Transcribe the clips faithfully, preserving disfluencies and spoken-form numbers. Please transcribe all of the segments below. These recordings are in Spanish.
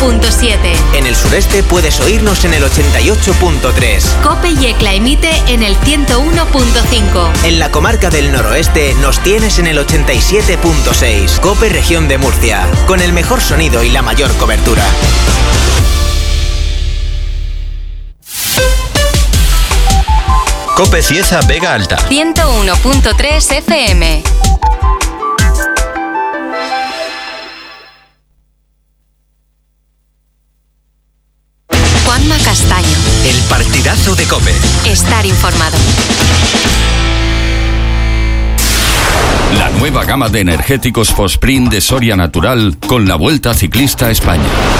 punto siete. En el sureste puedes oírnos en el ochenta y ocho punto tres. COPE Yecla emite en el ciento uno punto cinco. En la comarca del noroeste nos tienes en el ochenta y siete punto seis. COPE Región de Murcia, con el mejor sonido y la mayor cobertura. COPE Cieza Vega Alta. ciento uno punto tres F M. Juanma Castaño. El partidazo de COPE. Estar informado. La nueva gama de energéticos Fosprint de Soria Natural con la Vuelta Ciclista a España.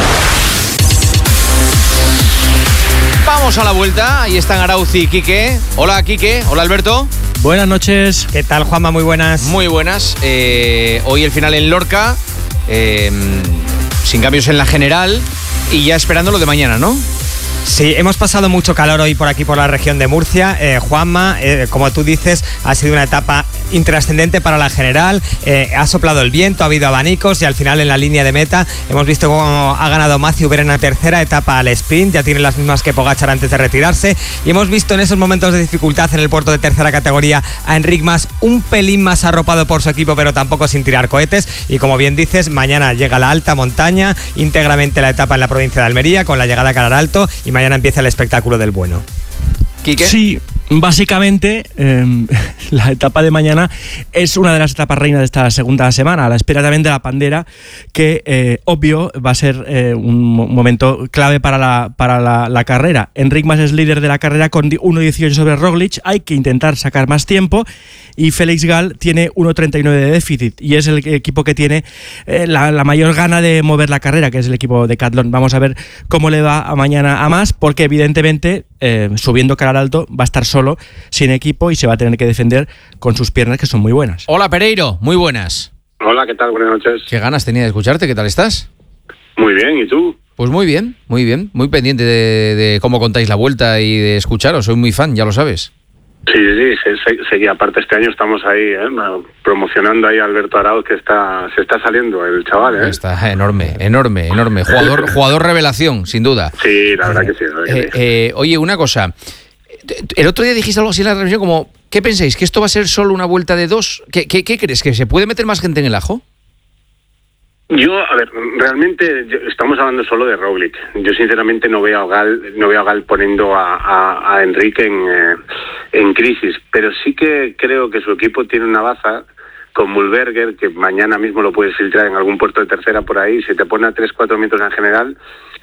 Vamos a la vuelta, ahí están Arauz y Quique. Hola Quique, hola Alberto. Buenas noches. ¿Qué tal, Juanma? Muy buenas. Muy buenas. Eh, hoy el final en Lorca, eh, sin cambios en la general y ya esperando lo de mañana, ¿no? Sí, hemos pasado mucho calor hoy por aquí, por la región de Murcia. Eh, Juanma, eh, como tú dices, ha sido una etapa intrascendente para la general. Eh, ha soplado el viento, ha habido abanicos y al final en la línea de meta hemos visto cómo ha ganado Matthew Uber en la tercera etapa al sprint. Ya tiene las mismas que Pogačar antes de retirarse. Y hemos visto en esos momentos de dificultad en el puerto de tercera categoría a Enric Mas un pelín más arropado por su equipo, pero tampoco sin tirar cohetes. Y como bien dices, mañana llega la alta montaña, íntegramente la etapa en la provincia de Almería, con la llegada a Calaralto, y mañana empieza el espectáculo del bueno. ¿Quique? Sí, básicamente eh, la etapa de mañana es una de las etapas reinas de esta segunda semana, a la espera también de la Pandera, que eh, obvio va a ser eh, un momento clave para la, para la, la carrera. Enric Mas es líder de la carrera con uno dieciocho sobre Roglic, hay que intentar sacar más tiempo, y Félix Gall tiene uno treinta y nueve de déficit y es el equipo que tiene eh, la, la mayor gana de mover la carrera, que es el equipo de Decathlon. Vamos a ver cómo le va a mañana a Mas, porque evidentemente eh, subiendo Calaralto va a estar solo, sin equipo, y se va a tener que defender con sus piernas, que son muy buenas. Hola Pereiro, muy buenas. Hola, ¿qué tal? Buenas noches. Qué ganas tenía de escucharte, ¿qué tal estás? Muy bien, ¿y tú? Pues muy bien, muy bien, muy pendiente de, de cómo contáis la vuelta y de escucharos, soy muy fan, ya lo sabes. Sí, sí, sí, sí, aparte este año estamos ahí, ¿eh? promocionando ahí a Alberto Arauz, que está se está saliendo el chaval, ¿eh? Está enorme, enorme, enorme, jugador jugador revelación, sin duda. Sí, la verdad que sí. La verdad eh, que sí. Eh, oye, una cosa, el otro día dijiste algo así en la transmisión como, ¿qué pensáis? ¿Que esto va a ser solo una vuelta de dos? ¿Qué, qué, qué crees? ¿Que se puede meter más gente en el ajo? Yo, a ver, realmente estamos hablando solo de Roglic. Yo sinceramente no veo a Gal, no veo a Gal poniendo a, a, a Enrique en, eh, en crisis, pero sí que creo que su equipo tiene una baza con Mühlberger, que mañana mismo lo puedes filtrar en algún puerto de tercera por ahí, se te pone a tres cuatro metros en general,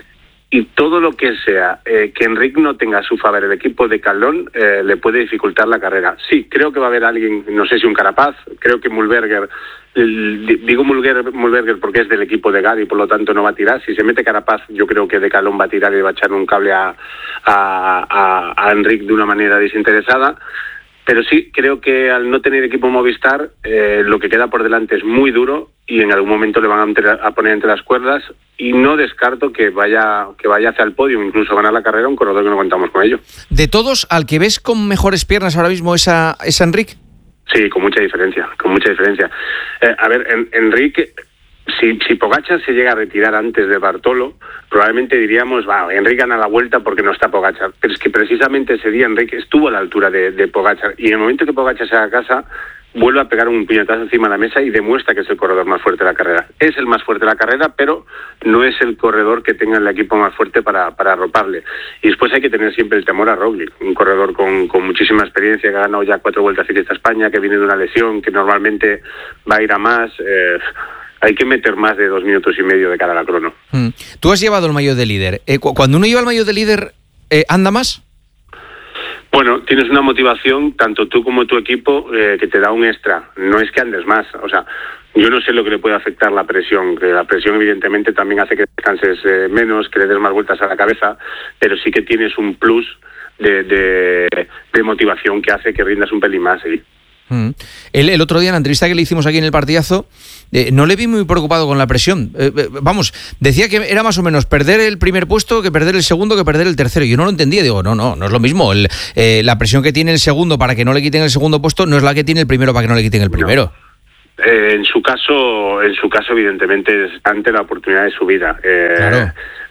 y todo lo que sea eh, que Enric no tenga a su favor el equipo de Calón eh, le puede dificultar la carrera. Sí, creo que va a haber alguien, no sé si un Carapaz, creo que Mühlberger, el, digo Mühlberger, Mühlberger porque es del equipo de Gal y por lo tanto no va a tirar. Si se mete Carapaz, yo creo que de Calón va a tirar y va a echar un cable a, a, a, a Enric de una manera desinteresada. Pero sí, creo que al no tener equipo Movistar, eh, lo que queda por delante es muy duro y en algún momento le van a, entre, a poner entre las cuerdas, y no descarto que vaya que vaya hacia el podio, incluso ganar la carrera, un corredor que no contamos con ello. De todos, ¿al que ves con mejores piernas ahora mismo es a, es a Enric? Sí, con mucha diferencia, con mucha diferencia. Eh, a ver, en, Enric... Si, si Pogačar se llega a retirar antes de Bartolo, probablemente diríamos, va, Enric gana la vuelta porque no está Pogačar. Pero es que precisamente ese día Enric estuvo a la altura de, de Pogačar, y en el momento que Pogačar se haga a casa, vuelve a pegar un puñetazo encima de la mesa y demuestra que es el corredor más fuerte de la carrera. Es el más fuerte de la carrera, pero no es el corredor que tenga el equipo más fuerte para, para arroparle. Y después hay que tener siempre el temor a Roglic, un corredor con, con muchísima experiencia, que ha ganado ya cuatro vueltas ciclistas a España, que viene de una lesión, que normalmente va a ir a más... Eh, Hay que meter más de dos minutos y medio de cara a la crono. Mm. Tú has llevado el maillot de líder. Eh, cuando uno lleva el maillot de líder, eh, ¿anda más? Bueno, tienes una motivación, tanto tú como tu equipo, eh, que te da un extra. No es que andes más. O sea, yo no sé lo que le puede afectar la presión. Que la presión, evidentemente, también hace que descanses eh, menos, que le des más vueltas a la cabeza, pero sí que tienes un plus de, de, de motivación que hace que rindas un pelín más. ¿Sí? Mm. El, el otro día, en la entrevista que le hicimos aquí en el partidazo, eh, no le vi muy preocupado con la presión. Eh, eh, vamos, decía que era más o menos perder el primer puesto que perder el segundo que perder el tercero. Yo no lo entendía. Digo, no, no, no es lo mismo. El, eh, la presión que tiene el segundo para que no le quiten el segundo puesto no es la que tiene el primero para que no le quiten el primero. No. Eh, en su caso, en su caso, evidentemente, es ante la oportunidad de su vida. Eh, claro.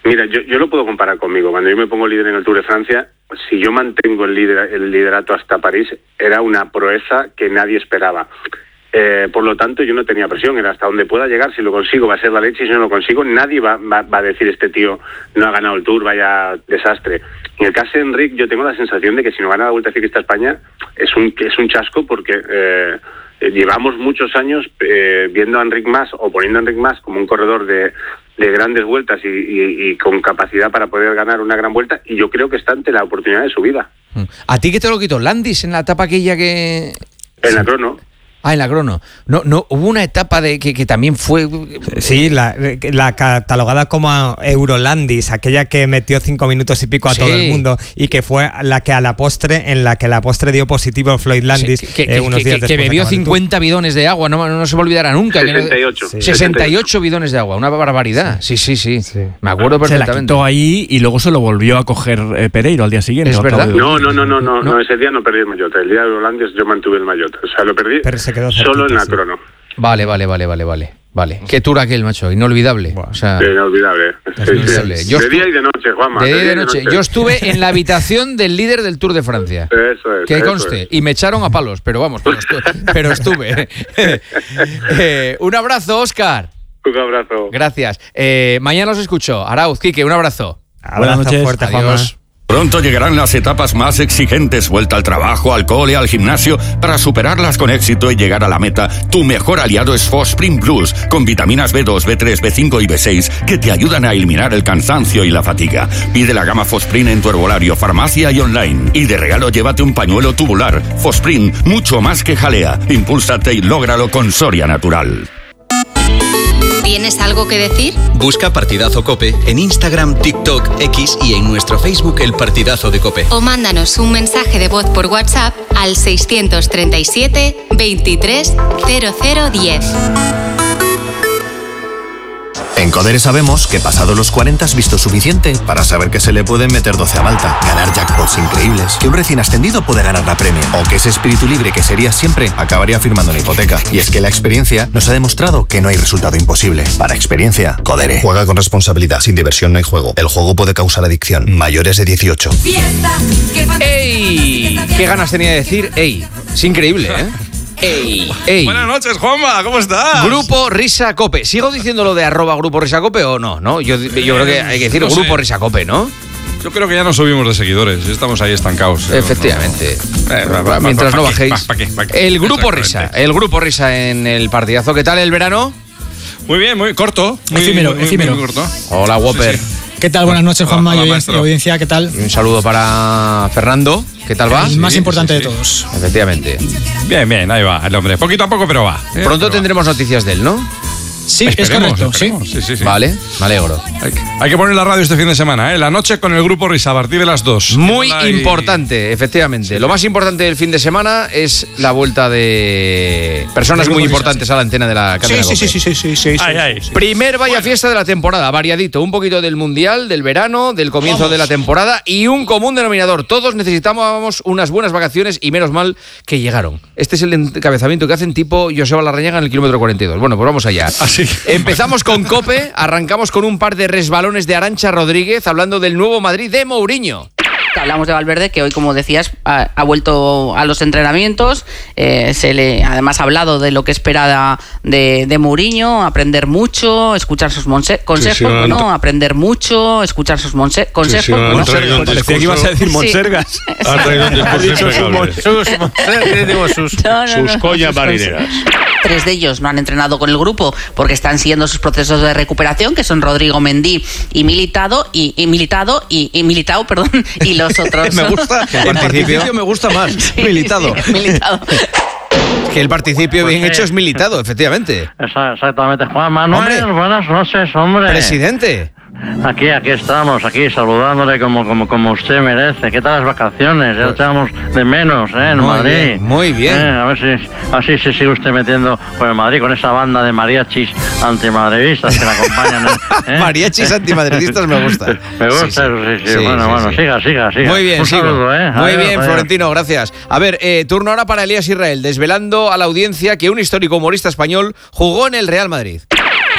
Mira, yo, yo lo puedo comparar conmigo. Cuando yo me pongo líder en el Tour de Francia, si yo mantengo el, lider, el liderato hasta París, era una proeza que nadie esperaba. Eh, por lo tanto, yo no tenía presión, era hasta donde pueda llegar. Si lo consigo va a ser la leche, y si no lo consigo nadie va, va, va a decir este tío no ha ganado el Tour, vaya desastre. En el caso de Enric, yo tengo la sensación de que si no gana la Vuelta Ciclista a España es un, es un chasco, porque eh, llevamos muchos años eh, viendo a Enric Mas o poniendo a Enric Mas como un corredor de, de grandes vueltas y, y, y con capacidad para poder ganar una gran vuelta, y yo creo que está ante la oportunidad de su vida. ¿A ti qué te lo quitó? ¿Landis en la etapa aquella que...? En la crono. Ah, en la crono. No, no, hubo una etapa de que, que también fue... Sí, la, la catalogada como Eurolandis, aquella que metió cinco minutos y pico a sí. todo el mundo, y que fue la que a la postre, en la que a la postre dio positivo Floyd Landis. Sí, que, que, eh, unos días que, que bebió cincuenta bidones de agua, no, no se me olvidará nunca. sesenta y ocho. Que no, sí. sesenta y ocho bidones de agua, una barbaridad. Sí, sí, sí. sí. Me acuerdo perfectamente. Se la quitó ahí y luego se lo volvió a coger eh, Pereiro al día siguiente. ¿Es verdad? No, no, no, no, no, no, ese día no perdí el maillot. El día de Eurolandis yo mantuve el maillot. O sea, lo perdí Pero se quedó solo en la sí. crono. Vale, vale, vale, vale, vale. Vale. Qué tour aquel, macho, inolvidable. O sea, inolvidable. inolvidable. Sí, sí. Yo de día y de noche, Juanma. De día y de noche. Yo estuve en la habitación del líder del Tour de Francia. Eso es. Que eso conste. Es. Y me echaron a palos, pero vamos, pero estuve. pero estuve. eh, un abrazo, Óscar. Un abrazo. Gracias. Eh, mañana os escucho. Arauz, Quique, un abrazo. Buenas noches. Fuerte, Adiós. Pronto llegarán las etapas más exigentes, vuelta al trabajo, al cole, al gimnasio. Para superarlas con éxito y llegar a la meta, tu mejor aliado es Fosprin Plus, con vitaminas B dos, B tres, B cinco y B seis que te ayudan a eliminar el cansancio y la fatiga. Pide la gama Fosprin en tu herbolario, farmacia y online. Y de regalo llévate un pañuelo tubular. Fosprin, mucho más que jalea. Impúlsate y lógralo con Soria Natural. ¿Tienes algo que decir? Busca Partidazo COPE en Instagram, TikTok, X y en nuestro Facebook El Partidazo de COPE. O mándanos un mensaje de voz por WhatsApp al seiscientos treinta y siete, veintitrés, cero cero diez. En Codere sabemos que pasado los cuarenta has visto suficiente para saber que se le pueden meter doce a Malta, ganar jackpots increíbles, que un recién ascendido puede ganar la Premier, o que ese espíritu libre que serías siempre acabaría firmando una hipoteca. Y es que la experiencia nos ha demostrado que no hay resultado imposible. Para experiencia, Codere. Juega con responsabilidad. Sin diversión no hay juego. El juego puede causar adicción. Mayores de dieciocho. ¡Ey! ¿Qué ganas tenía de decir? ¡Ey! Es increíble, ¿eh? Ey, ey. Buenas noches, Juanma, ¿cómo estás? Grupo Risa Cope. ¿Sigo diciendo lo de arroba Grupo Risa Cope o no? ¿No? Yo, yo creo que hay que decir no Grupo sé. Risa Cope, ¿no? Yo creo que ya no subimos de seguidores, estamos ahí estancados. Efectivamente. No, no. Eh, va, va, Mientras va, no bajéis. Va, va, va, el Grupo Risa, el Grupo Risa en el partidazo. ¿Qué tal el verano? Muy bien, muy corto. Muy, efímero, muy, efímero. Muy corto. Hola, Whopper. Sí, sí. ¿Qué tal? Buenas noches, Juanma y audiencia, ¿qué tal? Y un saludo para Fernando, ¿qué tal va? El más sí, importante sí, sí. de todos. Efectivamente. Bien, bien, ahí va el hombre. Poquito a poco, pero va. ¿eh? Pronto pero tendremos va. noticias de él, ¿no? Sí, esperemos, es correcto, esperemos. sí. Sí, sí, sí. Vale, me alegro. Hay, hay que poner la radio este fin de semana, ¿eh? La noche con el Grupo Risa a partir de las dos. Muy importante, y... efectivamente. Sí. Lo más importante del fin de semana es la vuelta de personas muy importantes sí. a la antena de la cadena. Sí, sí, sí, sí, sí, sí, sí. Ay, ay, sí. Primer vaya bueno. fiesta de la temporada, variadito. Un poquito del Mundial, del verano, del comienzo Vamos. de la temporada y un común denominador. Todos necesitábamos unas buenas vacaciones y menos mal que llegaron. Este es el encabezamiento que hacen tipo Joseba Larrañaga en el kilómetro cuarenta y dos. Bueno, pues vamos allá. Así. Empezamos con Cope, arrancamos con un par de resbalones de Arantxa Rodríguez hablando del nuevo Madrid de Mourinho. Hablamos de Valverde, que hoy, como decías, ha, ha vuelto a los entrenamientos. Eh, se le además ha hablado de lo que espera de, de Mourinho, aprender mucho, escuchar sus monse- consejos, sí, sí, ¿no? Aprender mucho, escuchar sus monse- consejos. Sí, sí, ¿no? Parecía discurso... que ibas a decir Monsergas. Sí. Ha traído un discurso sus, sus, no, no, sus no, coñas marineras. Tres de ellos no han entrenado con el grupo porque están siguiendo sus procesos de recuperación, que son Rodrigo Mendy y Militado y, y Militado y, y Militao, perdón, y los otros. Me gusta, el participio me gusta más. Sí, Militado. Sí, Militado. Que el participio pues bien sí. hecho es Militado, efectivamente. Exactamente. Juan Manuel, hombre, buenas noches, hombre. Presidente. Aquí, aquí estamos, aquí saludándole como, como, como usted merece. ¿Qué tal las vacaciones? Ya echamos de menos, ¿eh? En muy Madrid. Bien, muy bien. ¿Eh? A ver si así se sigue usted metiendo con el Madrid, con esa banda de mariachis antimadridistas que la acompañan. ¿eh? Mariachis antimadridistas me gusta. Me gusta, sí, sí. sí, sí. sí bueno, sí, bueno, sí. siga, siga, siga. Muy bien, Un sigo. saludo, ¿eh? Muy adiós, bien, adiós. Florentino, gracias. A ver, eh, turno ahora para Elías Israel, desvelando a la audiencia que un histórico humorista español jugó en el Real Madrid.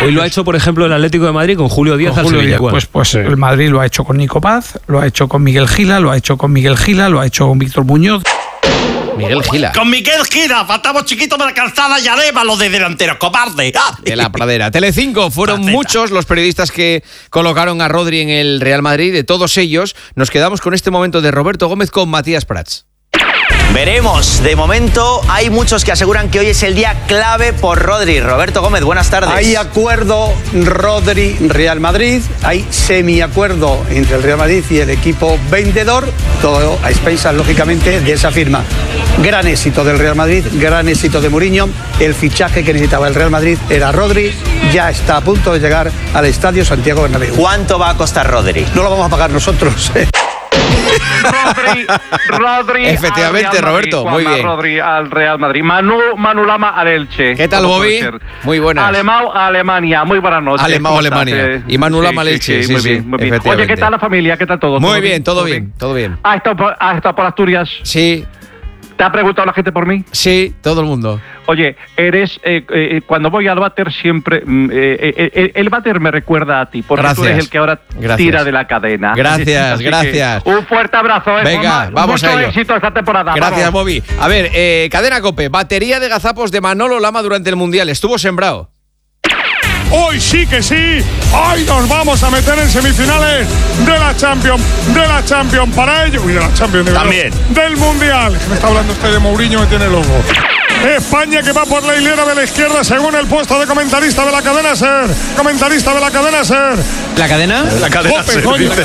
Hoy lo ha hecho, por ejemplo, el Atlético de Madrid con Julio Díaz al Sevilla. Pues, pues el Madrid lo ha hecho con Nico Paz, lo ha hecho con Miguel Gila, lo ha hecho con Miguel Gila, lo ha hecho con Víctor Muñoz. Miguel Gila. Con Miguel Gila, faltamos chiquitos de la calzada y Arévalo de delantero, cobarde. De la Pradera. Telecinco, fueron Pradera. muchos los periodistas que colocaron a Rodri en el Real Madrid. De todos ellos, nos quedamos con este momento de Roberto Gómez con Matías Prats. Veremos. De momento hay muchos que aseguran que hoy es el día clave por Rodri. Roberto Gómez, buenas tardes. Hay acuerdo Rodri-Real Madrid, hay semiacuerdo entre el Real Madrid y el equipo vendedor, todo a expensas, lógicamente, de esa firma. Gran éxito del Real Madrid, gran éxito de Mourinho. El fichaje que necesitaba el Real Madrid era Rodri, ya está a punto de llegar al Estadio Santiago Bernabéu. ¿Cuánto va a costar Rodri? No lo vamos a pagar nosotros. Rodri, Rodri Efectivamente, al Real Madrid, Roberto, muy Juanma, bien. Rodri al Real Madrid. Manu, Manu Lama al Elche. ¿Qué tal, ¿Cómo Bobby? puede ser? Muy buenas. Alemão a Alemania. Muy buenas noches. Alemão ¿Cómo Alemania. estás? Y Manu Sí, Lama al sí, Elche, sí, muy sí, bien, muy bien. Oye, efectivamente. ¿qué tal la familia? ¿Qué tal todo? Muy ¿Todo bien, todo bien, todo bien. ¿Has estado, por, has estado por Asturias? Sí. ¿Te ha preguntado la gente por mí? Sí, todo el mundo. Oye, eres eh, eh, cuando voy al váter siempre mm, eh, eh, eh, el váter me recuerda a ti porque Gracias. tú eres el que ahora Gracias. tira de la cadena. Gracias, Así que gracias. un fuerte abrazo. Eh, Venga, Juanma. vamos Mucho a ello. éxito esta temporada. Gracias, vamos. Bobby. A ver, eh, Cadena COPE, batería de gazapos de Manolo Lama durante el Mundial. Estuvo sembrado. Hoy sí que sí, hoy nos vamos a meter en semifinales de la Champions, de la Champions para ello y de la Champions de También. del Mundial. Me está hablando usted de Mourinho, me tiene loco. España que va por la hilera de la izquierda según el puesto de comentarista de la cadena SER. Comentarista de la cadena SER. ¿La cadena? La cadena SER.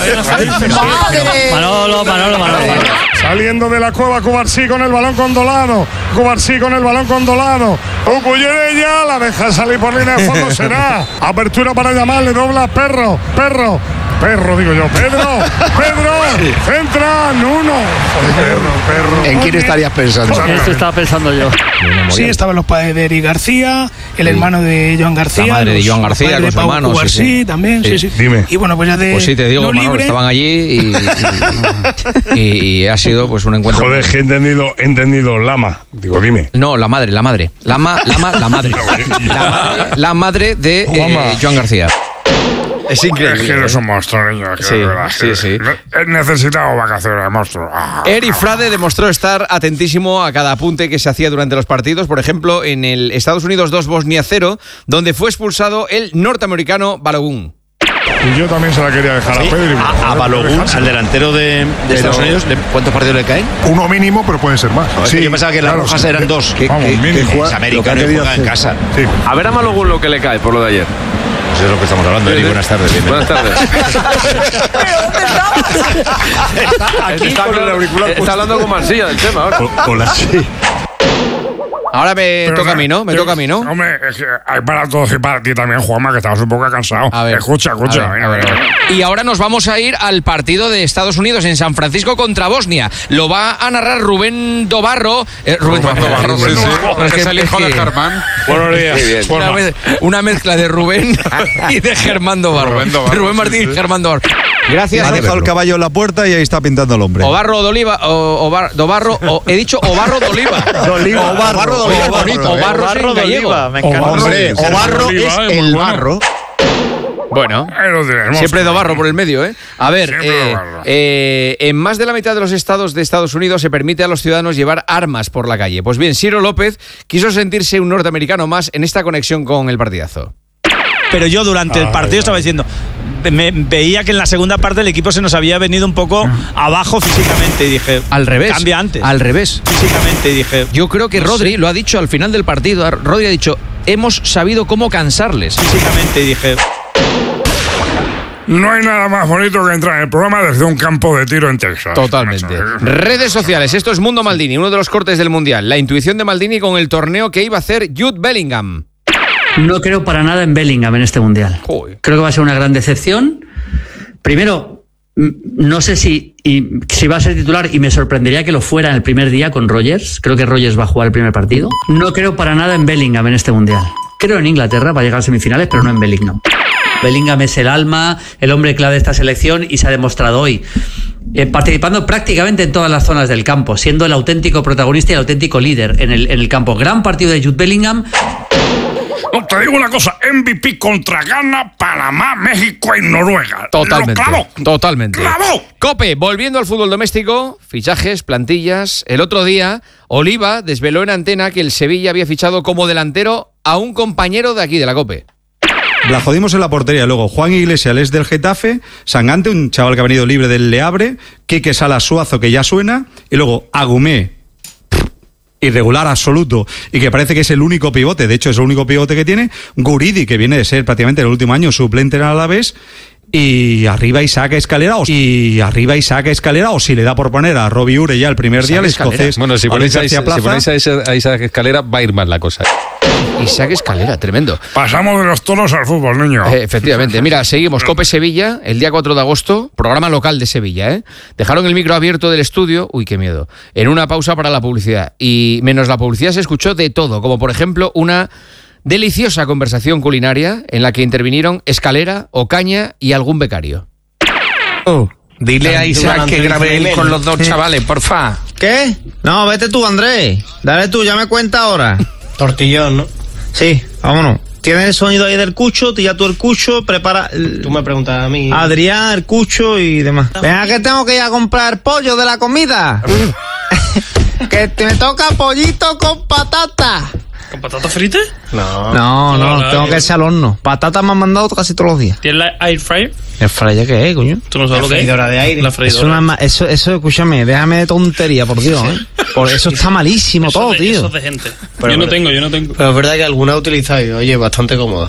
Manolo, Manolo, Manolo. Saliendo de la cueva Cubarsí con el balón con Dolano. Cubarsí con el balón con Dolano. Ucuyerella la deja salir por línea de fondo. Será apertura para llamarle. Dobla Perro. Perro. Perro, digo yo. Pedro. Pedro. Entran uno. Perro, perro. ¿En quién estarías pensando? Eso estaba pensando yo. Sí, estaban los padres de Eric García, el hermano de Joan García. La madre de los- Joan García, padres de los Pau hermanos, sí, Cubarsí sí. también, sí, Sí. sí. Dime. Y bueno, pues ya de. Pues sí, te digo, no Manolo, libre. estaban allí y, y- y ha sido pues un encuentro. Joder, que he entendido, he entendido Lama. Digo, dime. No, la madre, la madre. Lama, Lama, la madre. La madre, la madre de eh, Juanma. Joan García. Es increíble. Es que eres un monstruo, niño. es que Sí, de verdad, sí, sí. He necesitado vacaciones, monstruo. Ah. Eri Frade demostró estar atentísimo a cada apunte que se hacía durante los partidos, por ejemplo, en el Estados Unidos dos, Bosnia cero, donde fue expulsado el norteamericano Balogun. Y yo también se la quería dejar Sí, a Pedri. a, a Balogun, al delantero de, de Estados Unidos, ¿le- ¿cuántos partidos le caen? Uno mínimo, pero pueden ser más. No, es que yo pensaba que las rojas eran dos. Que, Vamos, que- que mínimo. es americano y juega en casa. Sí. A ver a Balogun lo que le cae por lo de ayer. Pues es lo que estamos hablando. Eri, buenas tardes. bienvenido. Buenas tardes. está, aquí está, con el auricular está hablando con Marsilla del tema ahora. Hola, sí. Ahora me Pero, toca a mí, ¿no? Me yo- toca a mí, ¿no? Hombre, es que hay para todos y para ti también, Juanma, que estabas un poco cansado. A ver. Escucha, escucha. A ver, venga, a ver, a ver. venga. Y ahora nos vamos a ir al partido de Estados Unidos en San Francisco contra Bosnia. Lo va a narrar Rubén Dobarro. Eh, Rubén Dobarro, sí, sí. Es que- Es el hijo es de que- Germán. Buenos días. Muy bien. Una, mez- una mezcla de Rubén y de Germán Dobarro. Rubén Rubén, Dobarro, Martín sí, sí. y Germán Dobarro. Gracias. Ha dejado el caballo en la puerta y ahí está pintando el hombre. Obarro de Oliva, o, Obar- Dobarro, o- he dicho Obarro de Oliva. Oliva. Obarro, Obarro de Oliva, Obarro, bonito, ¿eh? Obarro es en Obarro de gallego. Oliva, me encanta. Hombre, Obarro Oliva, es eh, muy el bueno. barro. Bueno. Ahí lo tenemos. Siempre Dobarro por el medio, ¿eh? A ver, Siempre eh, Dobarro. eh, en más de la mitad de los estados de Estados Unidos se permite a los ciudadanos llevar armas por la calle. Pues bien, Ciro López quiso sentirse un norteamericano más en esta conexión con el partidazo. Pero yo durante el partido estaba diciendo, me veía que en la segunda parte el equipo se nos había venido un poco abajo físicamente y dije, Al revés. cambia antes. Al revés. Físicamente y dije, Yo creo que no Rodri sé. lo ha dicho al final del partido. Rodri ha dicho, hemos sabido cómo cansarles. físicamente y dije, No hay nada más bonito que entrar en el programa desde un campo de tiro en Texas. Totalmente. Redes sociales. Esto es Mundo Maldini, uno de los cortes del Mundial. La intuición de Maldini con el torneo que iba a hacer Jude Bellingham. No creo para nada en Bellingham en este Mundial. Joder. Creo que va a ser una gran decepción. Primero, m- no sé si, y, si va a ser titular y me sorprendería que lo fuera en el primer día con Rodgers. Creo que Rodgers va a jugar el primer partido. No creo para nada en Bellingham en este Mundial. Creo en Inglaterra, va a llegar a semifinales, pero no en Bellingham. Bellingham es el alma, el hombre clave de esta selección y se ha demostrado hoy. Eh, participando prácticamente en todas las zonas del campo, siendo el auténtico protagonista y el auténtico líder en el, en el campo. Gran partido de Jude Bellingham. No, te digo una cosa, M V P contra Ghana, Panamá, México y Noruega. Totalmente. Lo clavó. Totalmente. ¡Clavó! Cope, volviendo al fútbol doméstico, fichajes, plantillas. El otro día, Oliva desveló en Antena que el Sevilla había fichado como delantero a un compañero de aquí, de la Cope. La jodimos en la portería. Luego, Juan Iglesias es del Getafe, Sangante, un chaval que ha venido libre del Le Havre, Quique Salas Suazo, que ya suena, y luego Agumé, irregular absoluto, y que parece que es el único pivote, de hecho es el único pivote que tiene, Guridi, que viene de ser prácticamente el último año suplente en Alavés, y arriba Isaac Escalera, o, y arriba Isaac Escalera, o si le da por poner a Robbie Ure ya el primer Isaac día, el escocés. Bueno, si ponéis, a, si ponéis a, ese, a Isaac Escalera, va a ir mal la cosa. Isaac Escalera, tremendo. Pasamos de los toros al fútbol, niño. Eh, efectivamente. Mira, seguimos. Cope Sevilla, el día cuatro de agosto, programa local de Sevilla, ¿eh? Dejaron el micro abierto del estudio, uy, qué miedo, en una pausa para la publicidad. Y menos la publicidad se escuchó de todo, como por ejemplo una deliciosa conversación culinaria en la que intervinieron Escalera, Ocaña y algún becario. Oh, dile a Isaac que grabe él con los dos chavales, porfa. ¿Qué? No, vete tú, Andrés. Dale tú, ya me cuenta ahora. Tortillón, ¿no? Sí, vámonos. Tienes el sonido ahí del cucho, tira tú el cucho, prepara... El... Tú me preguntas a mí. Adrián, el cucho y demás. Venga, que tengo que ir a comprar pollo de la comida. Que te me toca pollito con patata. ¿Con patatas fritas? No. No, no, no, tengo que echar al horno. Patatas me han mandado casi todos los días. ¿Tienes la air fryer? ¿El fryer qué es, coño? ¿Tú no sabes lo que es? La freidora de aire. La freidora. Eso, una, eso, eso, escúchame, déjame de tontería, por Dios, ¿eh? Por eso está malísimo Eso todo, de, tío. Eso es de gente. Pero yo no verdad- tengo, yo no tengo. Pero es verdad que alguna he utilizado y, oye, bastante cómoda.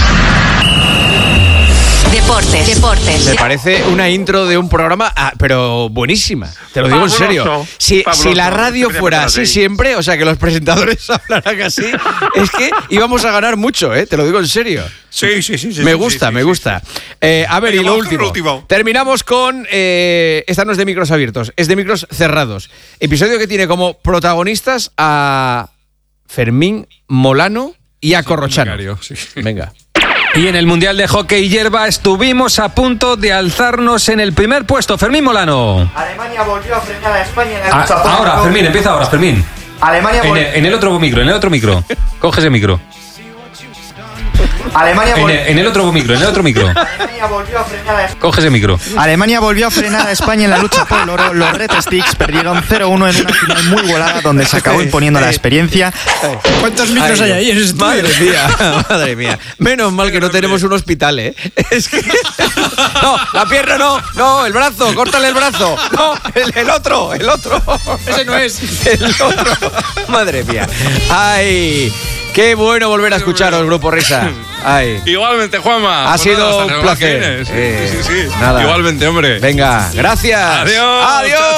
Deportes, deportes. Me parece una intro de un programa, ah, pero buenísima. Te lo digo en serio. Fabuloso, Si, fabuloso. si la radio Quería fuera empezar así así. siempre, o sea, que los presentadores hablaran así, es que íbamos a ganar mucho, ¿eh? Te lo digo en serio. Sí, sí, sí. sí Me sí, gusta, sí, me sí, gusta. Eh, a ver, Venga, y lo vamos con último. lo último. Terminamos con... Eh, esta no es de micros abiertos, es de micros cerrados. Episodio que tiene como protagonistas a Fermín Molano y a Corrochano. sí. Venga. Y en el Mundial de Hockey Hierba estuvimos a punto de alzarnos en el primer puesto. Fermín Molano. Alemania volvió a frenar a España en la A- lucha por ahora, el- Fermín, empieza ahora, Fermín. Alemania En vol- el, en el otro micro, en el otro micro. Coge ese micro. Alemania En vol- el, en el otro micro, en el otro micro. Alemania volvió a frenar a Coge ese micro. Alemania volvió a frenar a España en la lucha por el oro. Los Red Sticks perdieron cero uno en una final muy volada donde se acabó imponiendo la experiencia. ¿Cuántos micros hay ahí en ese estudio? Madre mía, madre mía. Menos mal que no tenemos un hospital, ¿eh? Es que... No, la pierna no, no, el brazo, córtale el brazo. No, el, el otro, el otro. Ese no es. El otro. Madre mía. Ay, qué bueno volver a escucharos, Grupo Risa. Ay. Igualmente, Juanma. Ha Pues sido nada, hasta un las placer. relaciones. Eh, Sí, sí, sí. nada. Igualmente, hombre. Venga, gracias. Adiós. Adiós.